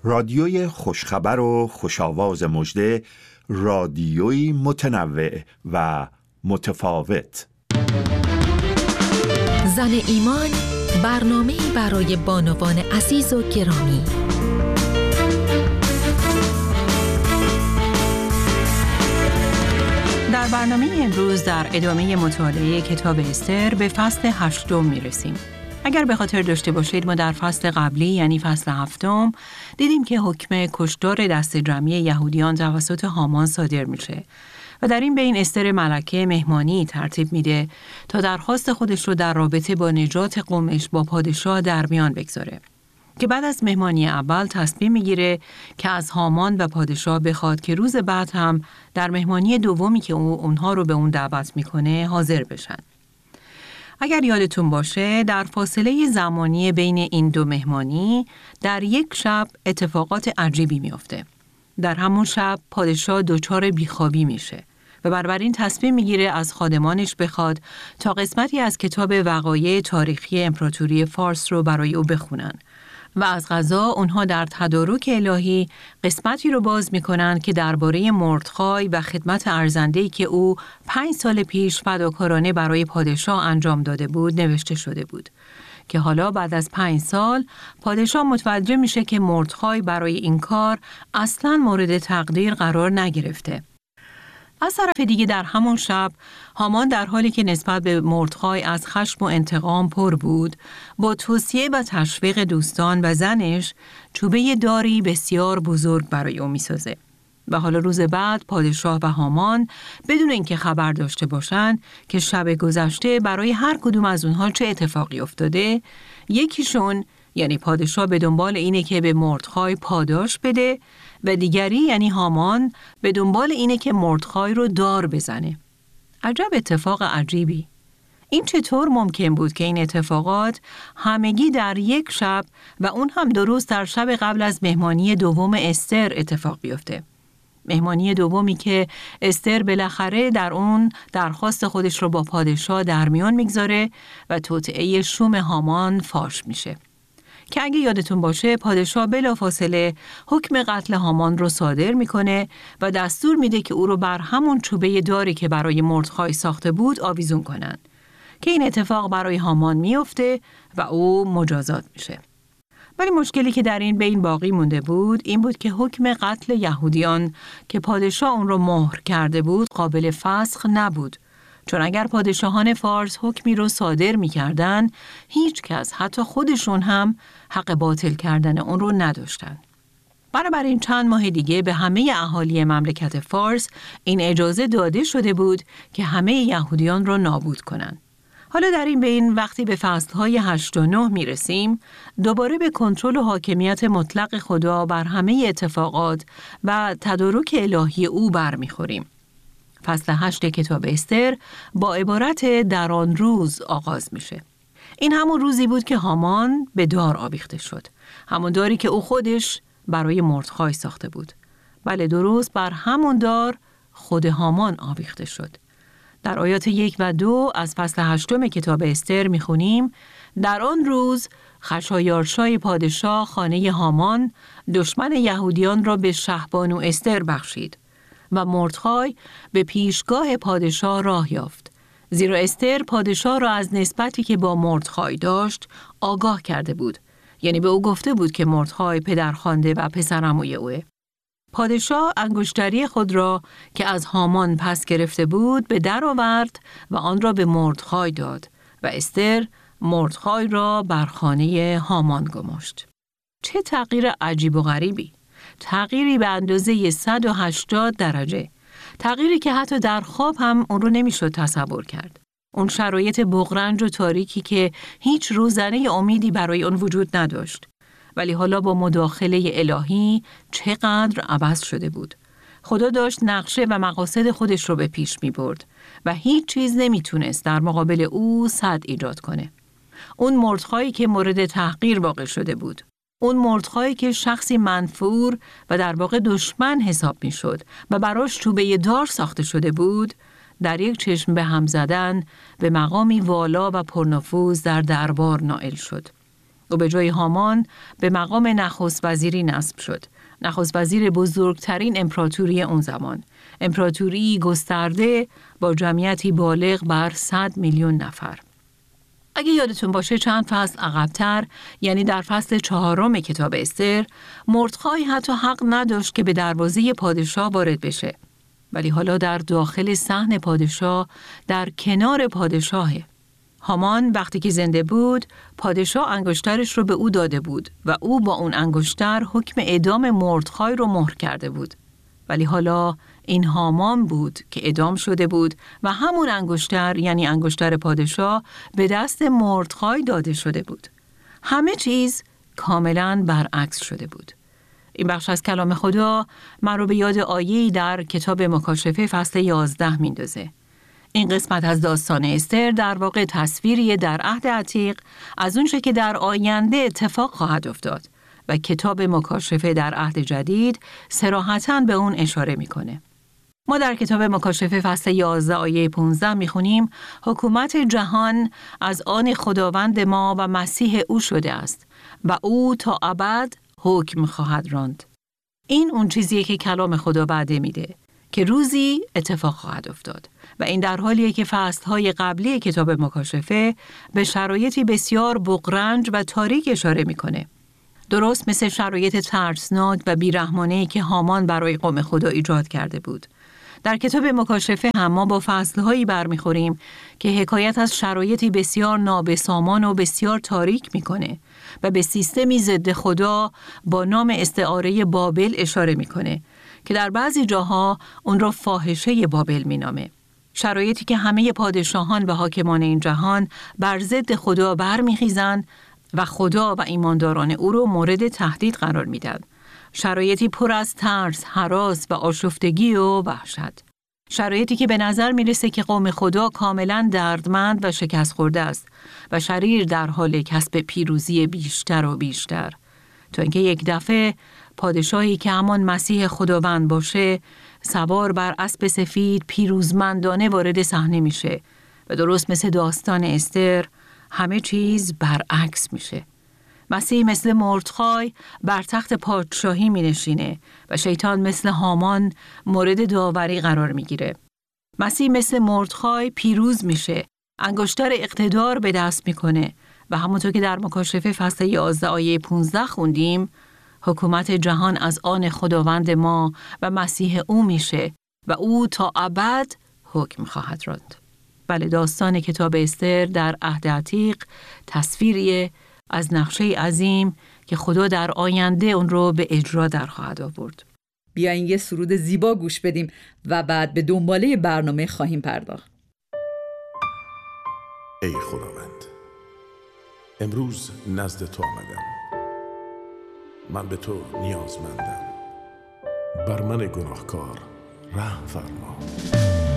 رادیوی خوشخبر و خوشاواز مژده، رادیوی متنوع و متفاوت. زن ایمان، برنامه‌ای برای بانوان عزیز و گرامی. در برنامه امروز در ادامه مطالعه کتاب استر به فصل 8 میرسیم. اگر به خاطر داشته باشید ما در فصل قبلی یعنی فصل 7 دیدیم که حکم کشتار دست جمعی یهودیان توسط هامان صادر میشه و در این بین استر ملکه مهمانی ترتیب میده تا درخواست خودش رو در رابطه با نجات قومش با پادشاه در میان بگذاره که بعد از مهمانی اول تصمیم میگیره که از هامان و پادشاه بخواد که روز بعد هم در مهمانی دومی که اونها رو به اون دعوت میکنه حاضر بشن. اگر یادتون باشه در فاصله زمانی بین این دو مهمانی در یک شب اتفاقات عجیبی میفته. در همون شب پادشاه دچار بیخوابی میشه و بنابراین تصمیم میگیره از خادمانش بخواد تا قسمتی از کتاب وقایع تاریخی امپراتوری فارس رو برای او بخونن و از قضا اونها در تدارک الهی قسمتی رو باز میکنن که درباره مردخای و خدمت ارزنده‌ای که او 5 سال پیش فداکارانه برای پادشاه انجام داده بود نوشته شده بود که حالا بعد از 5 سال پادشاه متوجه میشه که مردخای برای این کار اصلاً مورد تقدیر قرار نگرفته. از طرف دیگه در همون شب هامان در حالی که نسبت به مردخای از خشم و انتقام پر بود با توصیه و تشویق دوستان و زنش چوبه داری بسیار بزرگ برای او میسازه و حالا روز بعد پادشاه و هامان بدون اینکه خبر داشته باشن که شب گذشته برای هر کدوم از اونها چه اتفاقی افتاده، یکیشون یعنی پادشاه به دنبال اینه که به مردخای پاداش بده و دیگری یعنی هامان به دنبال اینه که مردخای رو دار بزنه. عجب اتفاق عجیبی. این چطور ممکن بود که این اتفاقات همگی در یک شب و اون هم درست در شب قبل از مهمانی دوم استر اتفاق بیفته؟ مهمانی دومی که استر بالاخره در اون درخواست خودش رو با پادشاه در میان میگذاره و توطئه شوم هامان فاش میشه. که اگه یادتون باشه پادشاه بلافاصله حکم قتل هامان رو صادر میکنه و دستور میده که او رو بر همون چوبه داری که برای مردخای ساخته بود آویزون کنن که این اتفاق برای هامان میفته و او مجازات میشه. ولی مشکلی که در این بین باقی مونده بود این بود که حکم قتل یهودیان که پادشاه اون رو مهر کرده بود قابل فسخ نبود، چون اگر پادشاهان فارس حکمی رو صادر می‌کردن، هیچ کس حتی خودشون هم حق باطل کردن اون رو نداشتن. بنابراین چند ماه دیگه به همه اهالی مملکت فارس این اجازه داده شده بود که همه یهودیان رو نابود کنن. حالا در این بین وقتی به فصل‌های 8 و 9 میرسیم، دوباره به کنترل و حاکمیت مطلق خدا بر همه اتفاقات و تدارک الهی او برمیخوریم. فصل 8 کتاب استر با عبارت در آن روز آغاز میشه. این همون روزی بود که هامان به دار آویخته شد. همون داری که او خودش برای مردخای ساخته بود. بله درست بر همون دار خود هامان آویخته شد. در آیات 1 و 2 از فصل 8 کتاب استر میخونیم در آن روز خشایارشای پادشاه خانه هامان دشمن یهودیان را به شهبانو استر بخشید و مردخای به پیشگاه پادشاه راه یافت. زیرا استر پادشاه را از نسبتی که با مردخای داشت آگاه کرده بود. یعنی به او گفته بود که مردخای پدرخوانده و پسرعموی اوه. پادشاه انگشتری خود را که از هامان پس گرفته بود به در آورد و آن را به مردخای داد و استر مردخای را بر خانه هامان گماشت. چه تغییر عجیب و غریبی! تغییری به اندازه 180 درجه. تغییری که حتی در خواب هم اون رو نمیشد تصور کرد. اون شرایط بغرنج و تاریکی که هیچ روزنه امیدی برای اون وجود نداشت. ولی حالا با مداخله الهی چقدر عوض شده بود. خدا داشت نقشه و مقاصد خودش رو به پیش می برد و هیچ چیز نمیتونست در مقابل او سد ایجاد کنه. اون مردخایی که مورد تحقیر واقع شده بود. اون مردخایی که شخصی منفور و در واقع دشمن حساب می شد و براش چوبه دار ساخته شده بود، در یک چشم به هم زدن به مقامی والا و پرنفوذ در دربار نائل شد. و به جای هامان به مقام نخست وزیری نصب شد. نخست وزیر بزرگترین امپراتوری اون زمان. امپراتوری گسترده با جمعیتی بالغ بر 100 میلیون نفر. اگه یادتون باشه چند فصل عقب‌تر، یعنی در فصل 4 کتاب استر، مردخای حتی حق نداشت که به دروازه پادشاه وارد بشه. ولی حالا در داخل صحن پادشاه، در کنار پادشاهه. هامان وقتی که زنده بود، پادشاه انگشترش رو به او داده بود و او با اون انگشتر حکم اعدام مردخای رو مهر کرده بود. ولی حالا این هامان بود که اعدام شده بود و همون انگشتر، یعنی انگشتر پادشاه، به دست مردخای داده شده بود. همه چیز کاملاً برعکس شده بود. این بخش از کلام خدا من رو به یاد آیه‌ای در کتاب مکاشفه فصل 11 میندازه. این قسمت از داستان استر در واقع تصویری در عهد عتیق از اونچه که در آینده اتفاق خواهد افتاد و کتاب مکاشفه در عهد جدید صراحتاً به اون اشاره میکنه. ما در کتاب مکاشفه فصل 11 آیه 15 میخونیم حکومت جهان از آن خداوند ما و مسیح او شده است و او تا ابد حکم خواهد راند. این اون چیزیه که کلام خدا وعده میده که روزی اتفاق خواهد افتاد و این در حالیه که فصلهای قبلی کتاب مکاشفه به شرایطی بسیار بغرنج و تاریک اشاره میکنه. درست مثل شرایط ترسناک و بیرحمانه‌ای که هامان برای قوم خدا ایجاد کرده بود. در کتاب مکاشفه هم ما با فصلهایی برمیخوریم که حکایت از شرایطی بسیار نابسامان و بسیار تاریک میکنه و به سیستمی ضد خدا با نام استعاره بابل اشاره میکنه که در بعضی جاها اون را فاحشه بابل مینامه. شرایطی که همه پادشاهان و حاکمان این جهان بر ضد خدا برمیخیزن و خدا و ایمانداران او رو مورد تهدید قرار میدن. شرایطی پر از ترس، هراس و آشفتگی و وحشت. شرایطی که به نظر میرسه که قوم خدا کاملا دردمند و شکست خورده است و شریر در حال کسب پیروزی بیشتر و بیشتر. تا اینکه یک دفعه پادشاهی که همان مسیح خداوند باشه سوار بر اسب سفید پیروزمندانه وارد صحنه میشه و درست مثل داستان استر همه چیز برعکس میشه. مسیح مثل مردخای بر تخت پادشاهی می نشینه و شیطان مثل هامان مورد داوری قرار می گیره. مسیح مثل مردخای پیروز میشه، انگشتر اقتدار به دست میکنه و همونطور که در مکاشفه فصل 11 آیه 15 خوندیم، حکومت جهان از آن خداوند ما و مسیح او میشه و او تا ابد حکم خواهد راند. بله، داستان کتاب استر در عهد عتیق تصویریه از نقشه عظیم که خدا در آینده اون رو به اجرا در خواهد آورد. بیاین یه سرود زیبا گوش بدیم و بعد به دنباله برنامه خواهیم پرداخت. ای خداوند، امروز نزد تو آمدم. من به تو نیازمندم. بر من گناهکار رحم فرما.